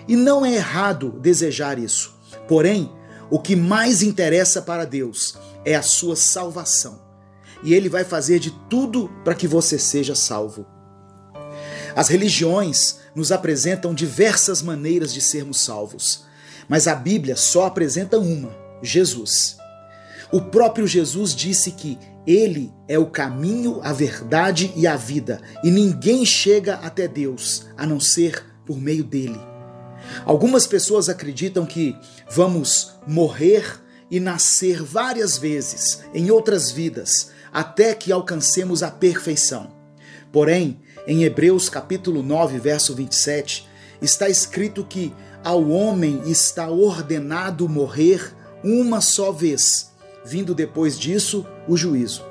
E não é errado desejar isso. Porém, o que mais interessa para Deus é a sua salvação. E Ele vai fazer de tudo para que você seja salvo. As religiões nos apresentam diversas maneiras de sermos salvos, mas a Bíblia só apresenta uma: Jesus. O próprio Jesus disse que Ele é o caminho, a verdade e a vida, e ninguém chega até Deus a não ser por meio dele. Algumas pessoas acreditam que vamos morrer e nascer várias vezes em outras vidas, até que alcancemos a perfeição. Porém, em Hebreus capítulo 9, verso 27, está escrito que ao homem está ordenado morrer uma só vez, vindo depois disso o juízo.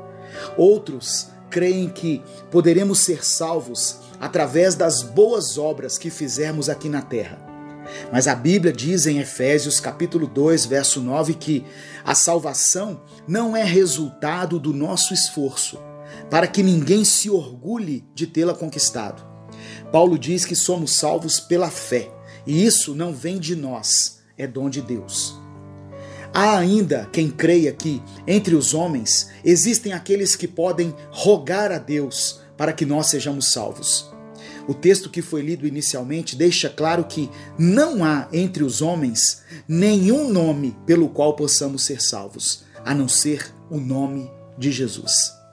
Outros creem que poderemos ser salvos através das boas obras que fizermos aqui na terra. Mas a Bíblia diz em Efésios capítulo 2, verso 9, que a salvação não é resultado do nosso esforço, para que ninguém se orgulhe de tê-la conquistado. Paulo diz que somos salvos pela fé, e isso não vem de nós, é dom de Deus. Há ainda quem creia que, entre os homens, existem aqueles que podem rogar a Deus para que nós sejamos salvos. O texto que foi lido inicialmente deixa claro que não há entre os homens nenhum nome pelo qual possamos ser salvos, a não ser o nome de Jesus.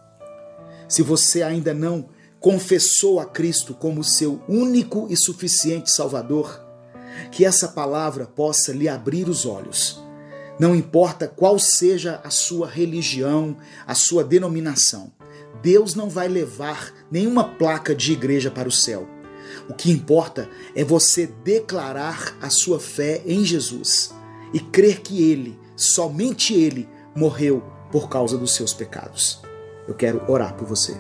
Se você ainda não confessou a Cristo como seu único e suficiente Salvador, que essa palavra possa lhe abrir os olhos. Não importa qual seja a sua religião, a sua denominação, Deus não vai levar nenhuma placa de igreja para o céu. O que importa é você declarar a sua fé em Jesus e crer que Ele, somente Ele, morreu por causa dos seus pecados. Eu quero orar por você.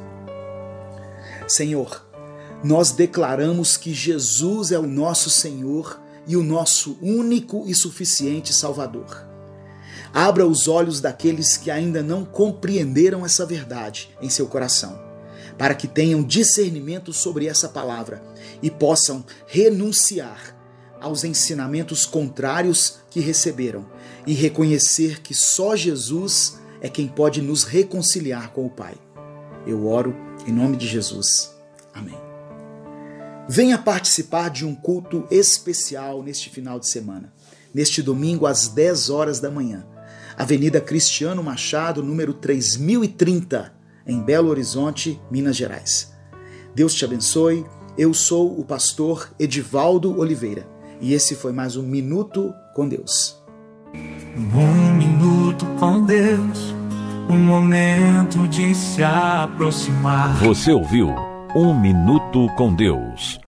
Senhor, nós declaramos que Jesus é o nosso Senhor e o nosso único e suficiente Salvador. Abra os olhos daqueles que ainda não compreenderam essa verdade em seu coração, para que tenham discernimento sobre essa palavra e possam renunciar aos ensinamentos contrários que receberam e reconhecer que só Jesus é quem pode nos reconciliar com o Pai. Eu oro em nome de Jesus. Amém. Venha participar de um culto especial neste final de semana, neste domingo às 10 horas da manhã. Avenida Cristiano Machado, número 3030, em Belo Horizonte, Minas Gerais. Deus te abençoe. Eu sou o pastor Edivaldo Oliveira e esse foi mais um Minuto com Deus. Um minuto com Deus, um momento de se aproximar. Você ouviu Um Minuto com Deus.